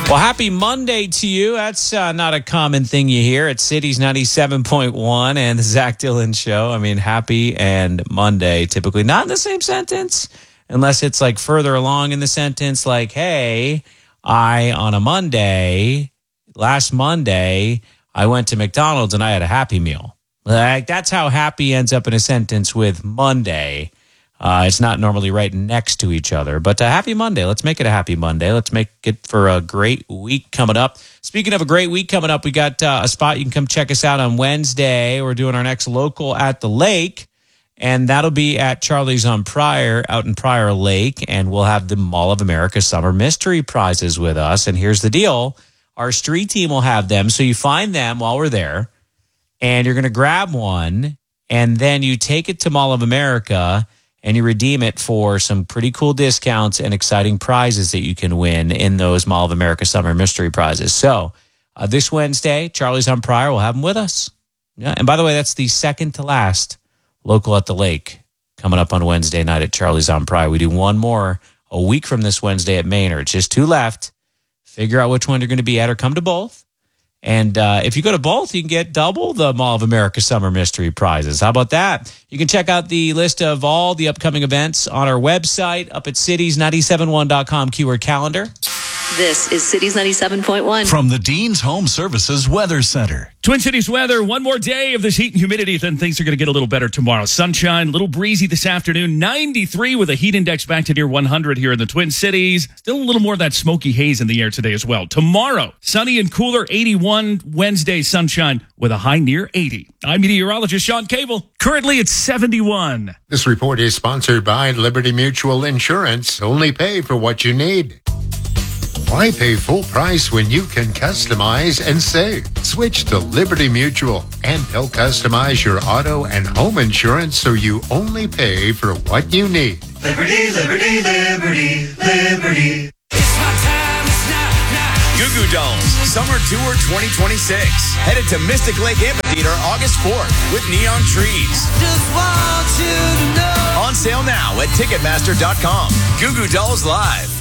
Well, happy Monday to you. That's not a common thing you hear at Cities 97.1 and the Zach Dillon Show. I mean, happy and Monday, typically not in the same sentence, unless it's like further along in the sentence, like, hey, on a Monday, last Monday, I went to McDonald's and I had a Happy Meal. Like, that's how happy ends up in a sentence with Monday. It's not normally right next to each other, but a happy Monday. Let's make it a happy Monday. Let's make it for a great week coming up. Speaking of a great week coming up, we got a spot. You can come check us out on Wednesday. We're doing our next local at the lake, and that'll be at Charlie's on Pryor, out in Pryor Lake, and we'll have the Mall of America Summer Mystery Prizes with us. And here's the deal. Our street team will have them, so you find them while we're there, and you're going to grab one, and then you take it to Mall of America, and you redeem it for some pretty cool discounts and exciting prizes that you can win in those Mall of America Summer Mystery Prizes. So this Wednesday, Charlie's on Pryor will have them with us. Yeah, and by the way, that's the second to last local at the lake coming up on Wednesday night at Charlie's on Pryor. We do one more a week from this Wednesday at Maynard. Just two left. Figure out which one you're going to be at or come to both. And if you go to both, you can get double the Mall of America Summer Mystery Prizes. How about that? You can check out the list of all the upcoming events on our website up at cities971.com keyword calendar. This is Cities 97.1. From the Dean's Home Services Weather Center. Twin Cities weather, one more day of this heat and humidity, then things are going to get a little better tomorrow. Sunshine, a little breezy this afternoon, 93 with a heat index back to near 100 here in the Twin Cities. Still a little more of that smoky haze in the air today as well. Tomorrow, sunny and cooler, 81. Wednesday, sunshine with a high near 80. I'm meteorologist Sean Cable. Currently it's 71. This report is sponsored by Liberty Mutual Insurance. Only pay for what you need. Why pay full price when you can customize and save? Switch to Liberty Mutual and they'll customize your auto and home insurance so you only pay for what you need. Liberty, liberty, liberty, liberty. It's my time, it's now. Goo Goo Dolls Summer Tour 2026. Headed to Mystic Lake Amphitheater August 4th with Neon Trees. Just want you to know. On sale now at Ticketmaster.com. Goo Goo Dolls Live.